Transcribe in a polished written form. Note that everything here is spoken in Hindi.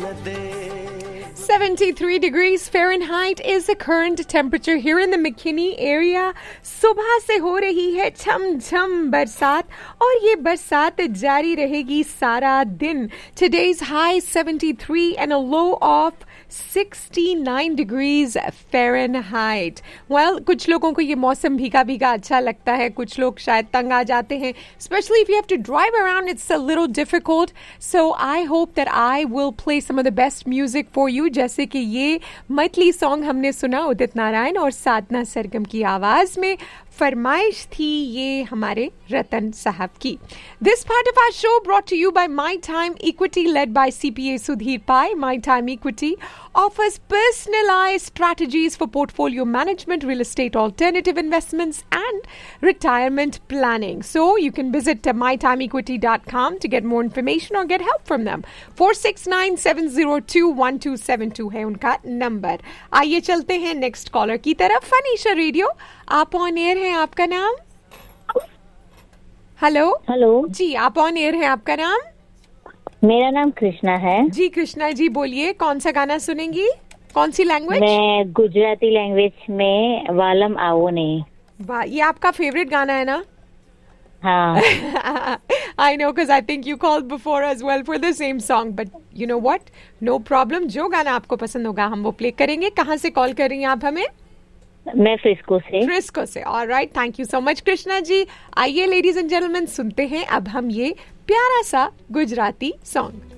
73 degrees Fahrenheit is the current temperature here in the McKinney area. सुबह से हो रही है छम छम बरसात और ये बरसात जारी रहेगी सारा दिन. Today's high 73 and a low of 69 degrees Fahrenheit. Well, कुछ लोगों को ये मौसम भीगा भीगा अच्छा लगता है, कुछ लोग शायद तंग आ जाते हैं. Especially if you have to drive around, it's a little difficult. So I hope that I will play some of the best music for you. जैसे कि ये मैथिली सॉन्ग हमने सुना उदित नारायण और साधना सरगम की आवाज में. फरमाइश थी ये हमारे रतन साहब की. This part of our show brought to you by My Time Equity, led by CPA Sudhir Pai. My Time Equity offers personalized strategies for portfolio management, real estate alternative investments, and retirement planning. So you can visit mytimeequity.com to get more information or get help from them. 469-702-1272 है उनका नंबर. आइए चलते हैं नेक्स्ट कॉलर की तरफ. फनीशा रेडियो, आप ऑन एयर हैं. आपका नाम? हेलो जी, आप ऑन एयर हैं. आपका नाम? मेरा नाम कृष्णा है. जी कृष्णा जी, बोलिए कौन सा गाना सुनेंगी? कौन सी लैंग्वेज? मैं गुजराती लैंग्वेज में वालम आओ ने. वाह, ये आपका फेवरेट गाना है ना? हाँ. I know, because I think you called before as well for the same song. But you know what? No problem. जो गाना आपको पसंद होगा हम वो प्ले करेंगे. कहाँ से कॉल कर रही हैं आप हमें? मैं फ्रिस्को से. All right, thank you so much Krishna ji. आइए लेडीज एंड जेंटलमैन, सुनते हैं अब हम ये प्यारा सा गुजराती सॉन्ग.